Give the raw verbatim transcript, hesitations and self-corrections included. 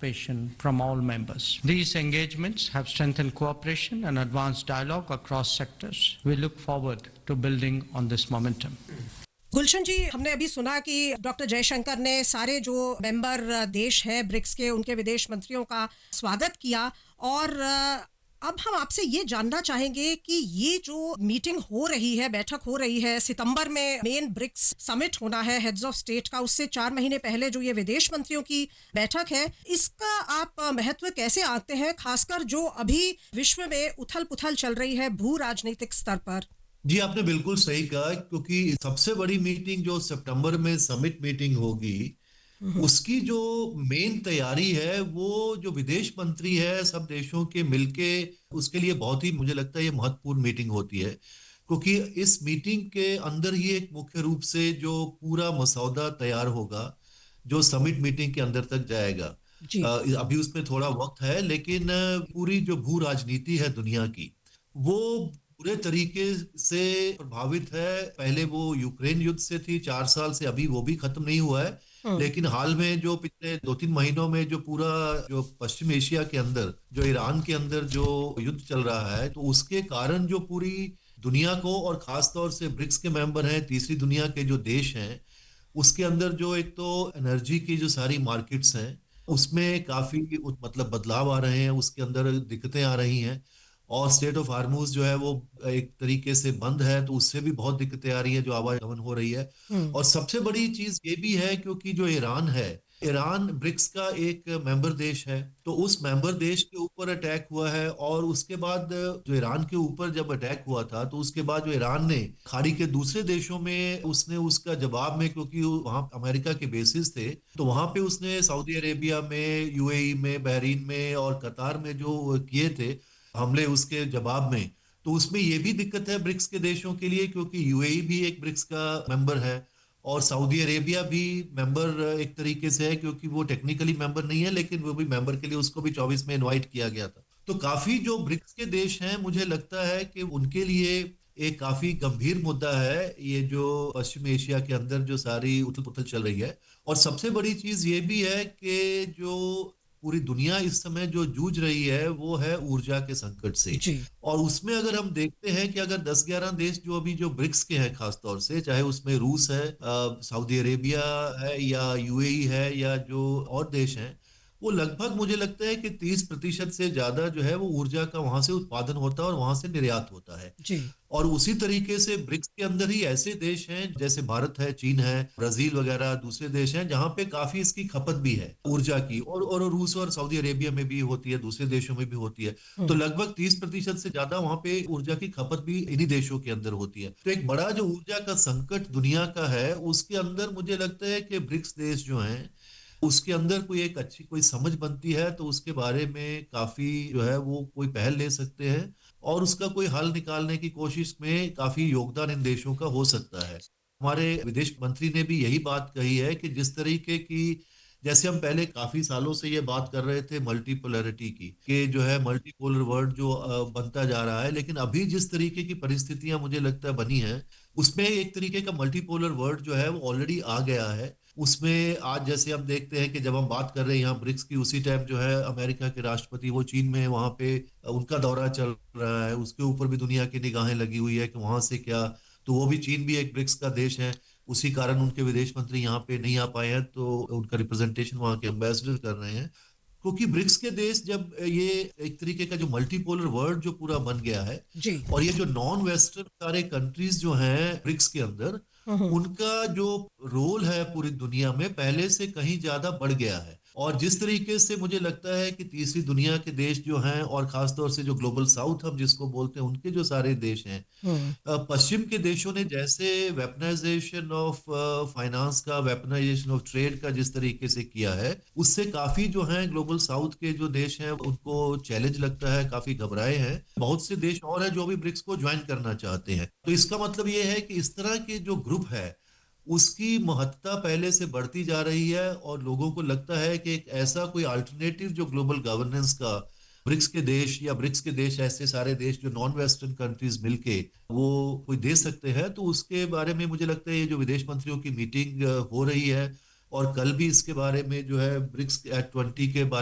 participation from all members. These engagements have strengthened cooperation and advanced dialogue across sectors. We look forward to building on this momentum. गुलशन जी, हमने अभी सुना कि doctor Jaishankar ने सारे जो member देश हैं ब्रिक्स के, उनके विदेश मंत्रियों का स्वागत किया। और अब हम आपसे ये जानना चाहेंगे कि ये जो मीटिंग हो रही है, बैठक हो रही है, सितंबर में मेन ब्रिक्स समिट होना है हेड्स ऑफ स्टेट का, उससे चार महीने पहले जो ये विदेश मंत्रियों की बैठक है, इसका आप महत्व कैसे आंकते हैं, खासकर जो अभी विश्व में उथल पुथल चल रही है भू राजनीतिक स्तर पर? जी, आपने बिल्कुल सही कहा, क्योंकि सबसे बड़ी मीटिंग जो सितंबर में समिट मीटिंग होगी, उसकी जो मेन तैयारी है वो जो विदेश मंत्री है सब देशों के मिलके, उसके लिए बहुत ही मुझे लगता है ये महत्वपूर्ण मीटिंग होती है, क्योंकि इस मीटिंग के अंदर ही एक मुख्य रूप से जो पूरा मसौदा तैयार होगा जो समिट मीटिंग के अंदर तक जाएगा। जी। अभी उसमें थोड़ा वक्त है, लेकिन पूरी जो भू राजनीति है दुनिया की वो पूरे तरीके से प्रभावित है। पहले वो यूक्रेन युद्ध से थी, चार साल से अभी वो भी खत्म नहीं हुआ है, लेकिन हाल में जो पिछले दो तीन महीनों में जो पूरा जो पश्चिम एशिया के अंदर जो ईरान के अंदर जो युद्ध चल रहा है, तो उसके कारण जो पूरी दुनिया को और खास तौर से ब्रिक्स के मेंबर हैं, तीसरी दुनिया के जो देश हैं, उसके अंदर जो एक तो एनर्जी की जो सारी मार्केट्स हैं उसमें काफी मतलब बदलाव आ रहे हैं, उसके अंदर दिक्कतें आ रही हैं, और स्टेट ऑफ हार्मूज जो है वो एक तरीके से बंद है, तो उससे भी बहुत दिक्कतें आ रही है, जो आवागमन हो रही है। और सबसे बड़ी चीज ये भी है क्योंकि जो ईरान है, ईरान ब्रिक्स का एक मेंबर देश है, तो उस मेंबर देश के ऊपर अटैक हुआ है, और उसके बाद जो ईरान के ऊपर जब अटैक हुआ था तो उसके बाद जो ईरान ने खाड़ी के दूसरे देशों में उसने उसका जवाब में, क्योंकि वहां अमेरिका के बेसिस थे, तो वहां पे उसने सऊदी अरेबिया में, यूएई में, बहरीन में और कतार में जो किए थे हमले उसके जवाब में, तो उसमें ये भी दिक्कत है ब्रिक्स के देशों के लिए, क्योंकि यूएई भी एक ब्रिक्स का मेंबर है और सऊदी अरेबिया भी मेंबर एक तरीके से है, क्योंकि वो टेक्निकली मेंबर नहीं है लेकिन वो भी मेंबर के लिए उसको भी चौबीस में इनवाइट किया गया था। तो काफी जो ब्रिक्स के देश हैं, मुझे लगता है कि उनके लिए एक काफी गंभीर मुद्दा है ये जो पश्चिम एशिया के अंदर जो सारी उथल पुथल चल रही है। और सबसे बड़ी चीज ये भी है कि जो पूरी दुनिया इस समय जो जूझ रही है वो है ऊर्जा के संकट से, और उसमें अगर हम देखते हैं कि अगर दस ग्यारह देश जो अभी जो ब्रिक्स के हैं खास तौर से, चाहे उसमें रूस है, सऊदी अरेबिया है या यूएई है या जो और देश हैं, वो लगभग मुझे लगता है कि तीस प्रतिशत से ज्यादा जो है वो ऊर्जा का वहां से उत्पादन होता है और वहां से निर्यात होता है। जी। और उसी तरीके से ब्रिक्स के अंदर ही ऐसे देश हैं जैसे भारत है, चीन है, ब्राजील वगैरह दूसरे देश हैं जहां पे काफी इसकी खपत भी है ऊर्जा की, और और रूस और सऊदी अरेबिया में भी होती है, दूसरे देशों में भी होती है। तो लगभग तीस प्रतिशत से ज्यादा वहां पे ऊर्जा की खपत भी इन्हीं देशों के अंदर होती है। तो एक बड़ा जो ऊर्जा का संकट दुनिया का है, उसके अंदर मुझे लगता है कि ब्रिक्स देश जो हैं उसके अंदर कोई एक अच्छी कोई समझ बनती है, तो उसके बारे में काफी जो है वो कोई पहल ले सकते हैं और उसका कोई हल निकालने की कोशिश में काफी योगदान इन देशों का हो सकता है। हमारे विदेश मंत्री ने भी यही बात कही है कि जिस तरीके की, जैसे हम पहले काफी सालों से ये बात कर रहे थे मल्टीपोलैरिटी की, कि जो है मल्टीपोलर वर्ल्ड जो बनता जा रहा है, लेकिन अभी जिस तरीके की परिस्थितियां मुझे लगता है बनी है, उसमें एक तरीके का मल्टीपोलर वर्ल्ड जो है वो ऑलरेडी आ गया है। उसमें आज जैसे हम देखते हैं कि जब हम बात कर रहे हैं यहाँ ब्रिक्स की, उसी टाइम जो है अमेरिका के राष्ट्रपति वो चीन में, वहां पे उनका दौरा चल रहा है, उसके ऊपर भी दुनिया की निगाहें लगी हुई है कि वहां से क्या, तो वो भी, चीन भी एक ब्रिक्स का देश है, उसी कारण उनके विदेश मंत्री यहाँ पे नहीं आ पाए हैं, तो उनका रिप्रेजेंटेशन वहां के एम्बेसडर कर रहे हैं। क्योंकि ब्रिक्स के देश जब ये एक तरीके का जो मल्टीपोलर वर्ल्ड जो पूरा बन गया है जी, और ये जो नॉन वेस्टर्न सारे कंट्रीज जो हैं ब्रिक्स के अंदर, उनका जो रोल है पूरी दुनिया में पहले से कहीं ज्यादा बढ़ गया है। और जिस तरीके से मुझे लगता है कि तीसरी दुनिया के देश जो हैं और खासतौर से जो ग्लोबल साउथ हम जिसको बोलते हैं, उनके जो सारे देश हैं, पश्चिम के देशों ने जैसे वेपनाइजेशन ऑफ फाइनेंस का, वेपनाइजेशन ऑफ ट्रेड का जिस तरीके से किया है, उससे काफी जो हैं ग्लोबल साउथ के जो देश हैं उनको चैलेंज लगता है, काफी घबराए हैं। बहुत से देश और हैं जो भी ब्रिक्स को ज्वाइन करना चाहते हैं। तो इसका मतलब ये है कि इस तरह के जो ग्रुप है उसकी महत्ता पहले से बढ़ती जा रही है, और लोगों को लगता है कि एक ऐसा कोई अल्टरनेटिव जो ग्लोबल गवर्नेंस का ब्रिक्स के देश या ब्रिक्स के देश ऐसे सारे देश जो नॉन वेस्टर्न कंट्रीज मिलके वो कोई दे सकते हैं, तो उसके बारे में मुझे लगता है ये जो विदेश मंत्रियों की मीटिंग हो रही है, और कल भी इसके बारे में जो है ब्रिक्स एट ट्वेंटी के बारे